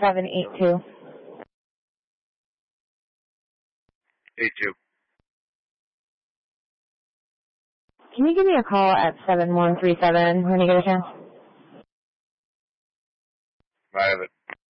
782. 82. Can you give me a call at 7137 when you get a chance? I have it.